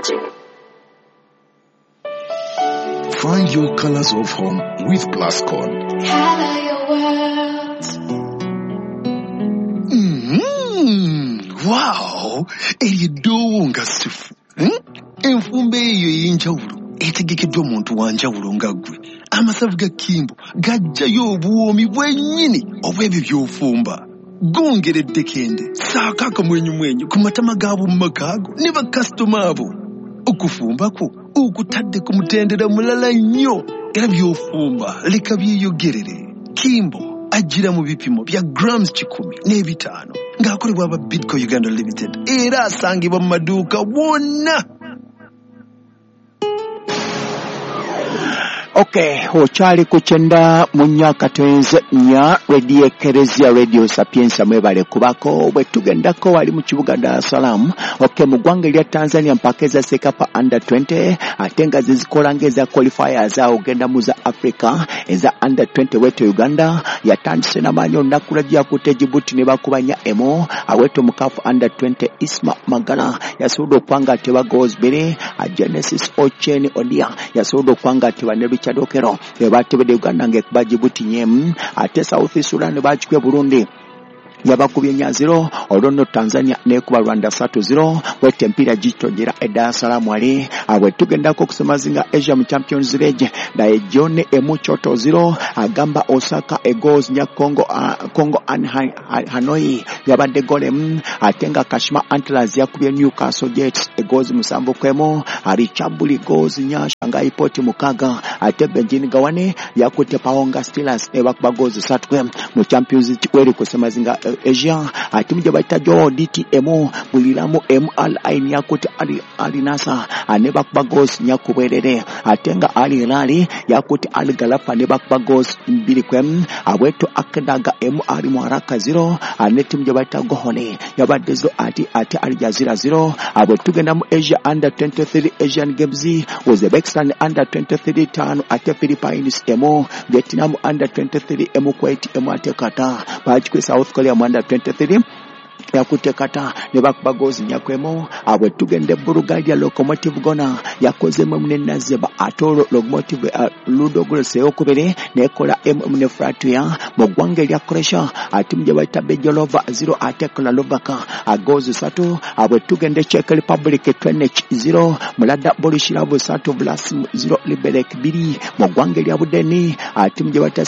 Find your colors of home with Plascon. Color your world. Wow! Eriyeddowo sifu. Enfumbe eyo ey'enjawulo etegekeddwa omuntu wa njawulo nga ggwe. Amasavu ga Kimbo gajjayo obuwoomi bwennyini obw'ebyo by'ofumba. Gongeredde kende saako akamwenyumwenyu ku matama g'ab'omumakaago ne bakasitoma abo. Okufumba kwo okutadde ku mutendera mulala nnyo era by'ofumba leka byeyogerere. Kimbo ajjira mu bipimo bya grams 105 ng'akolebwa aba Bidco Uganda Limited era asangibwa mu maduuka wonna. Okay, ochali kuchenda munya katenze nya radio Kerezia Radio Sapienza mwebale kubako bwetugendako wali mu kibuga Dar es Salaam. Okay, mugwange lya Tanzania mpakeza sekapa under 20 atenga zizikolangeza qualifiers ogenda muza Africa eza under 20 wetu Uganda yatandise namanyo nakulajja kute Djibouti ne bakubanya emo aweto mukafu under 20 Isma Magala yasudo kwanga tewa goals bere a Genesis Ocheni Odia yasudo kwanga tewa ne Chadokero ebatebede Uganda ngekuba Djibouti nyem ate South Sudan bachikwe Burundi yabakubye nya 0 olono Tanzania nekuba Rwanda 3-0 wete mpira jitojera Dar es Salaam wali abwe tugendako kusemazinga Asia Champions League na ejone emuchoto 0 agamba Osaka egos nya Congo Hanoi yabade gole atenga Kashima Antlers yakubye Newcastle Jets egos musambo kwemo arichabuli goals nya Shanghai Port mukaga ate Benjini Gawane yakute Paonga Steelers ebakuba goals 3 mu Champions League weri kusemazinga Asia atimuje baitajo DTM buliramu MLI nyakuti Ali Nasa aneba kuba goals nyakubwerere atenga Ali Hilali yakuti Ali Galafa neba kuba goals 2 abweto akadaga MR Mwaraka 0 anetimuje baitago hone yabadezo ati Ali Jazira 0 abwetugenda mu Asia under 23 Asian Games Uzbekistan under 23 tano ate Philippines emo Vietnam under 23 emo Kuwait emo ate Qatar bachikwe South Korea under 23 yakutekata ne bakuba gozi nyakwemo abwe tugende Bulgaria Lokomotiv Gona yakoze mu Nazeba atolo Lokomotiv Ludo Grose okubere nekola ne Fratia mu gwange lya Croatia atimje baita Bejolova 0 atekla Lovaka agozi 3 abwe tugende Czech Republic 20-0 mulada Borishlav 3 Vlasim 0 Liberec 2 mu gwange lya Budeni atimje baita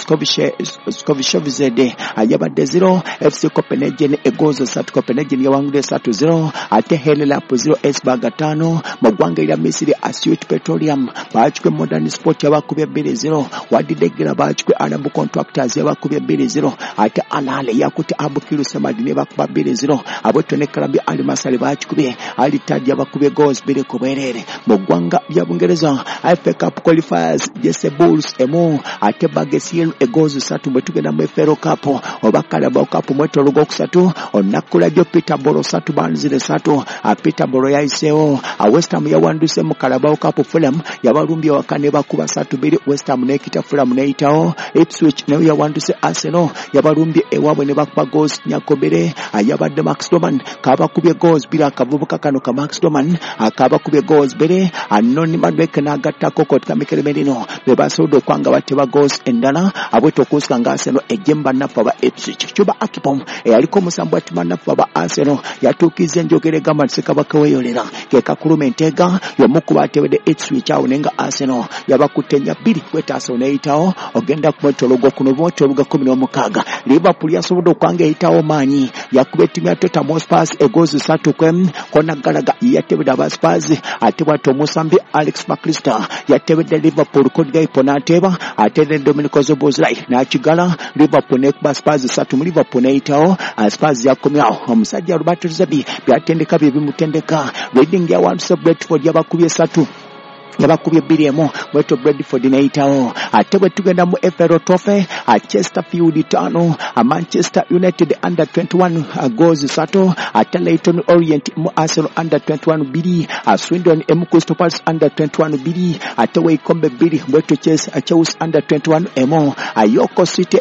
Skovishovzede ayabade 0 FC Copenhagen egozi 3 Copenhagen yawangude 3-0 ate Helelap 0 Esberg 5 mugwange lya Misiri Asyut Petroleum bachikwe Modern Sport yabakubye 2-0 Wadidegera bachikwe Arab Contractors yabakubye 2-0 ate Alale yakuti Abukiru Samadine bakuba 2-0 abotone Karabi Ali Masale bachikwe Ali Tadi yabakubye goals 2 kuberere mugwanga bya Bungereza FA Cup qualifiers Jesse Bulls emo ate Bagesil goals 3 betugenda mu FA Cup obakala ba Cup mweto lugo 3 onakula jo Peterborough 3 banzire 3 Peterborough yaiseo West Ham yawanduse mu Carabao Cup Fulham yabalumbye wakane bakuba 3-2 West Ham nekita Fulham neitao Ipswich nayo yawanduse Arsenal yabalumbye ewabwe ne bakuba goals nyakobere ayabadde Max Doman kaba kubye goals bila akavubuka kano ka Max Doman akaba kubye goals bere Anoni Madweke nagatta Kokot Kamikele Merino bebasodo kwanga bateba goals endala abweto kusanga Arsenal ejemba nafa ba Ipswich chuba Akipom yaliko musambo atimana fa Arsenal yatukize njogere gamba sekabaka weyolera keka kulumentega yomukuba atebede Ipswich awo nenga Arsenal yabakutenya 2 kwetaso neitao ogenda kumwetologo kuno botoluga 16 Liverpool yasobodo kwanga eitao manyi yakube timu ya Tottenham Hotspur egozi 3 kona galaga yatebede abaspurs atebwa Tomusambi Alex McAllister yatebede Liverpool kodiga iponateba atebede Dominic Szoboszlai na chigala Liverpool ne Spurs 3 Liverpool neitao Spurs yakomyao omusajja Roberto Zabi byatendeka bimutendeka Reading ya one Brentford yabakubye 3 yabakubye 2 mweto Bradford neitao atebwe tugenda mu FA Trophy Chesterfield 5, Manchester United under 21 goals 3, Leyton Orient mu Arsenal under 21 2, Swindon mu Crystal Palace under 21 2, Wycombe 2, Bweto Chelsea under 21 Yoko City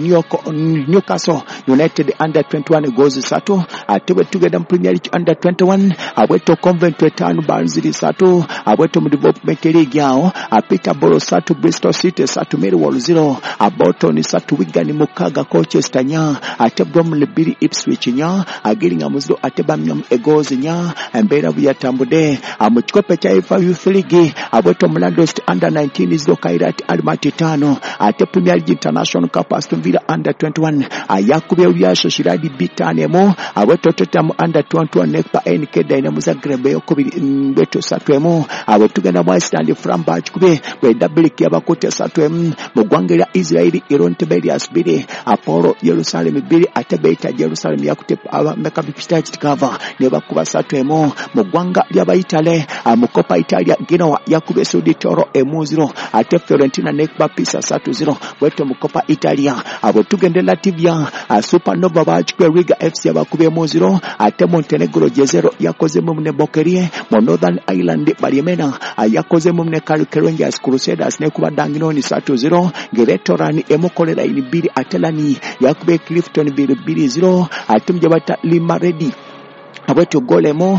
Newcastle United under 21 goals 3, Together Premier League under 21, Bweto Coventry 5, Barnsley 3, Bweto mu Development League yao, Peterborough 3, Bristol City 3, Millwall 0, Bolton 3, Wigan mukaga Colchester nya, Bromley 2, Ipswich nya, Gillingham 0, Birmingham goals nya, Mbera buyatambude, mu kikope kya FA Youth League, Bweto Mlandos under 19 0, Kairat Almaty 5, Premier League International Cup Aston Villa under 21, Yakubye Real Sociedad bitanemo, Bweto Tottenham under 21 Nekpa NK Dynamo Zagreb okubiri Bweto 3, tugenda West End from Bachkube Wedabiliki abakote 3, mugwange lya Israeli Iron Tiberias 2, Apollo Jerusalem 2, Beta Jerusalem yakute Maccabi Petach ne bakuba 3, mugwanga lya Baitale mukopa Italia Genoa yakube Suditoro 0, Fiorentina Nekpa Pisa 3-0, Bweto mukopa Italia tugende Latvia Supernova Bachkube Riga FC abakube 0, Montenegro Jezero yakoze mu Bokerie mu Northern Ireland Bariemena yakoze mu Rangers Crusaders ne kuba Danginoni 3-0, Geretoran emukolera 2, Atelani yakube Clifton 2-0, mjabata Limaredi Abweto golemo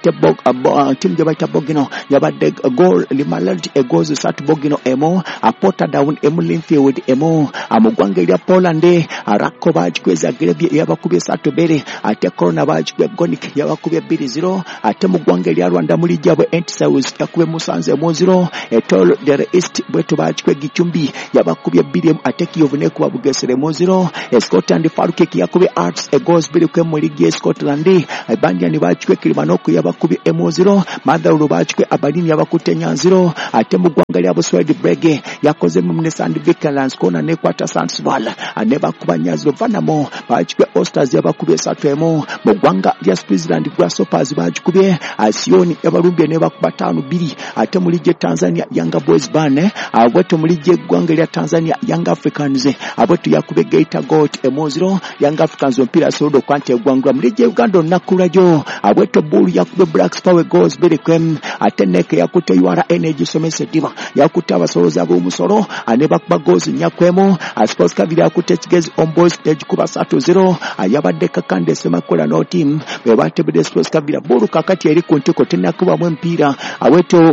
team jabaita Bogino yabade goal Limalad goals 3 Bogino Porter down Linfield amugwange lya Poland Rako bajkweza Grebye yabakubye 3 Corona bajkwe Gonic yabakubye 2-0 mugwange lya Rwanda muri jabo Entisaus yakube Musanze 0, Etol der East Bweto bajkwe Gicumbi yabakubye 2 Kiyovu ne kuba Bugesera 0, Scotland Farukeki yakube Arts goals 2 kwe muri Ligi Scotland Banjani bachwe Kilimanoko yabakubi 0, Madhaulu bachwe Abadini yabakute 0, mugwanga lya Buswedi Brege yakoze mu Mnesand Vicarlands kona ne kwata Sansval bakuba Nyazo Vanamo bachwe Osters yabakubi 3, mugwanga lya Switzerland Grasshoppers bachwe Asioni yabarumbye ne bakuba 5-2, muri je Tanzania Yanga Boys Bane Bweto muri je gwanga lya Tanzania Young Africans Bweto yakube Geita Goat 0, Young Africans mpira sodo kwante gwanga muri je Uganda nakurajo Bweto Bull yakube Blacks Power goals 2, Neke yakute Yuara Energy Somese Diva yakute abasoloza b'omusoro bakuba goals nyakwemo, Sports Kabiri yakute Kigezi Homeboys ejikuba 3-0, yabadde Kakande Semakola no team bebatebede Sports Kabiri Bull kakati eri ku ntiko tenakuba mu mpira Bweto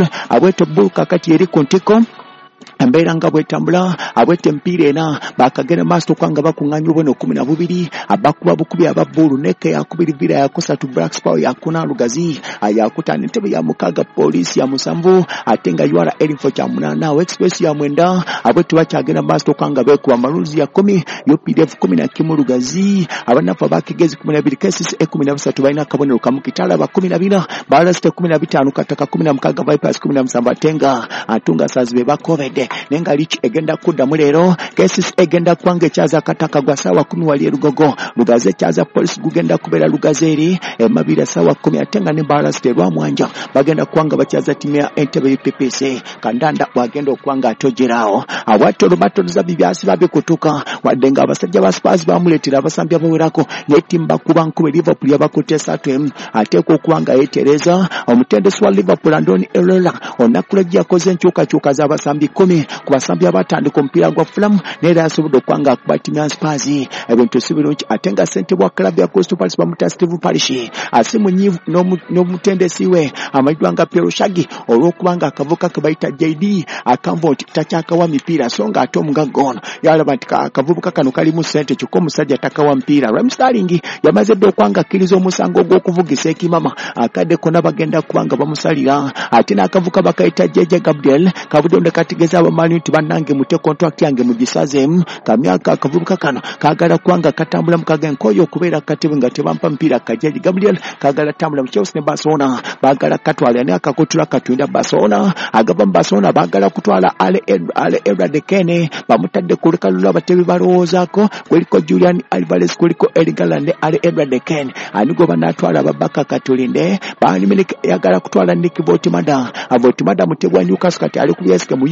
Bull kakati eri ku ntiko Mbera nga bwetambula abwete mpirena bakagera master kwanga bakunganya ubone 12 abakuba bukubi ababulu Neke yakubiri vira yakosa to Black Power yakuna Lugazi ayakutana ntebe ya mukaga police ya Musamvu atenga Yuara Elifo cha munana express ya mwenda abwetu bachagena master kwanga bekuwa maruzi ya 10 UPDF 10 kimu Lugazi abanafa bakigezi 12 cases 13 baina kabonero kamukitala ba 12 balasta 15 kataka 10 mukaga Vipers 17 tenga atunga sazibe bakovede nenga lichi egenda kuda mulero cases egenda kwange chaza kataka gwa sawa 10 wali Lugogo Lugaze chaza police gugenda kubera Lugazeri mabira sawa 10 atenga ne balasta rwa mwanja bagenda kwanga bachaza timu ya Entebbe UPPC kandanda wagenda kwanga atojerawo awato rubato zabibyasi babikutuka wadenga abasajja ba Spurs bamuletira abasambya bawerako netimba kubankube Liverpool yabakotesa 3 ateko kwanga etereza omutendesi wa Liverpool Andoni Elola onakulajja koze nchuka z'abasambi 10 kubasambya batandika mpira gwa Fulham nera asobodo kwanga kubatimya Spurs ebintu sibirunchi atenga sente bwa club ya Crystal Palace bamuta Steve Parish asimu nyivu no mutendesi we amajwanga Perushagi olwokubanga akavuka kabaita JD akamvoti tachaka wa mipira songa atomunga gona yalabatika akavubuka kano kali mu sente chuko musajja takawa mpira Sterling yamaze do kwanga kilizo musango gwo kuvugisa ekimama akade kona bagenda kwanga bamusalira atina akavuka bakaita JJ Gabriel kabudonde katigeza abamani tibanange mute contract yange mugisaze kamyaka akavubuka kano kagala kwanga katambula mukaga nkoyo kubera katebe ngatebampa mpira kajeji Gabriel kagala tambula mu Chelsea ne Barcelona bagala katwala ne akakotula katunda Barcelona agaba Barcelona bagala kutwala Ale Edradekene bamutadde kulikalula abatebi balowozako kuliko Julian Alvarez kuliko Edgarland Ale Edradekene anigo banatwala babaka katulinde bani Milik yagala kutwala Nick Votimada Votimada mutebwa Newcastle kati ali kubyeske mu Juve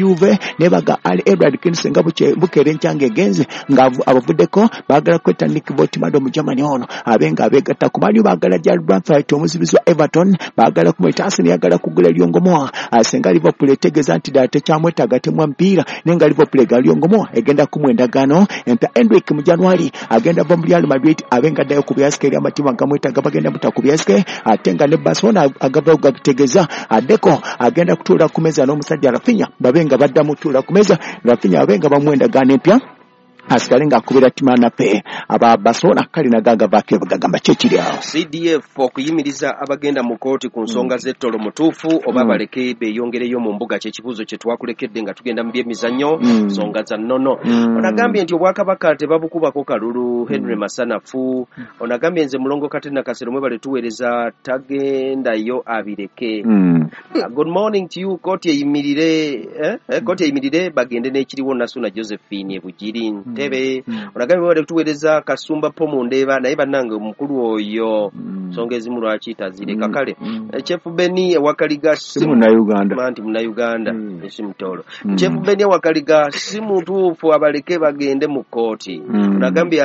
nebaga ali Edward Kinse nga bukere enkyange egenze nga abavuddeko baagala kweta Nick Botimado mu Germany ono abenga abegatta kumanyi baagala Jared Brandfight omuzibizi wa Everton baagala kumweta Arsenal yagala kugula Lyongomoa asenga Liverpool etegeza nti date kyamwetaga temwa mpira nenga Liverpool ga Lyongomoa egenda kumwendagano enta Endrick mu January agenda bombi Real Madrid abenga dayo ku byaske ya matima ngamwetaga bagenda mutaku byaske atenga ne Barcelona agava gategeza adeko agenda kutuula kumeza n'omusajja Rafinha babenga badda mutuula kumeza Rafinha abenga bamwendagano empya asikalenga akubira timana pe aba Barcelona kalina gaga bake bagamba chekiri awo CDF okuyimiriza abagenda mu kooti ku nsonga z'ettolo mutuufu oba baleke beyongereyo mu mbuga kyekibuuzo kye twakulekedde nga tugenda mu byemizannyo nsonga za nnono onagambye nti obwakabaka tebabukubako kalulu Henry Masanafu onagambye nze mulongo Katrina Kasero mwe bale tuweereza tagendayo abireke good morning to you kooti eyimirire bagende n'ekiriwo Nasuna Josephine Bugiri Tebe onagambye wale tuweereza Kasumba Pomundeba naye bannange omukulu oyo nsonga ezimu lwaki tazireka kale Chef Beni Wakaliga simu na Uganda manti muna Uganda esimutolo Chef Beni Wakaliga simu tuufu abaleke bagende mu kooti onagambye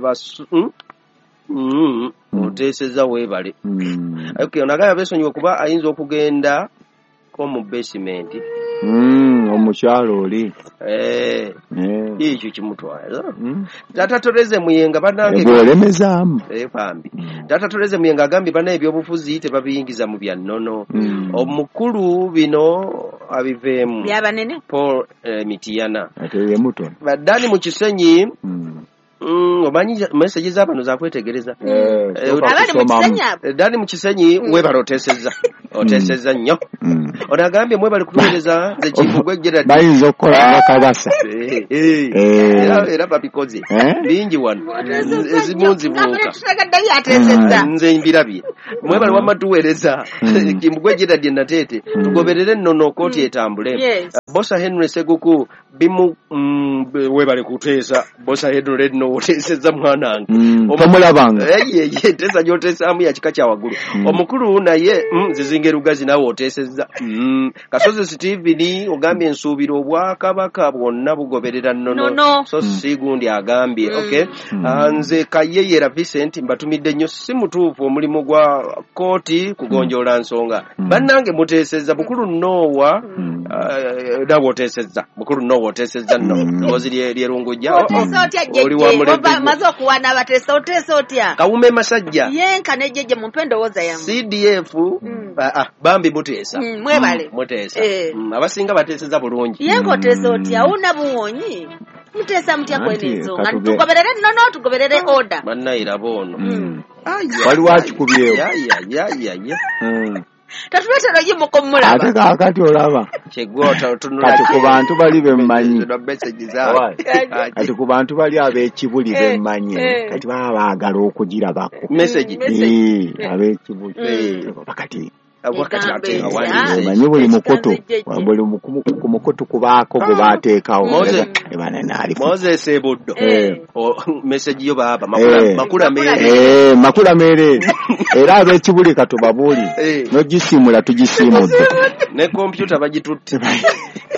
oteseza webale okay onagambye besonyiwe kuba ayinza okugenda ko mu basement omukyalo oli ekyo kimutwala Tata Toreze Muyenga banange bolemezamu pambi Tata Toreze Muyenga agambye bana ebyobufuzi tebabiyingiza mu bya nnono omukulu bino abiveemu byabanene Paul Mitiyana ateye muto badani mu Kisenyi omanyi message z'abano za kwetegereza abali mu Kisenyi dani mu Kisenyi we baroteseza oteseza nnyo onagambye mwe bali kutuweereza ze kivugwe Gerard bayinza okukola bakabasa era babikoze bingi wano ezimunzi buuka nze mbirabye mwe bali wamatuweereza kimugwe Gerard Natete tugoberere nnono kooti etambule Bosa Henry Seguku bimu we bali kuteesa Bosa Henry no oteseza mwanange omulabanga tesa jotesaamu ya kika kya waggulu omukulu naye zizingerugazi nawe oteseza Kasozi Steven ogambye ensuubira obwakabaka bwonna bugoberera nnono so sigundi agambye okay nze Kayeyera Vincent mbatumidde nnyo si mutuufu omulimu gwa kooti kugonjoola nsonga bannange muteeseza bukulu Nowa dawo oteseza bukulu Nowa oteseza nno ozi lyerungujja oli wa mulebe mazo okuwana abateesa oteesa otya Kawume Masajja yenka nejeje mu mpendo woza yangu CDF bambi muteesa mwebale muteesa abasinga bateeseza bulungi yenko oteesa otya una buwonyi muteesa mutya kwenezo nga tugoberere nnono tugoberere order bannayira bono wali wakikubyewo tatuletera ye mukomulaba ate kakati olaba kyegwota kati ku bantu bali bemmanyi kati ku bantu bali ab'ekibuli bemmanyi kati baba baagala okugirabako message ab'ekibuli bakati wakati manyi buli mukoto ku mukoto kubaako gwe baateekawo Moses Ebuddo message yo baba makula mere era ab'ekibuli katubabuuli nogisimula tugisimudde ne computer bagitutte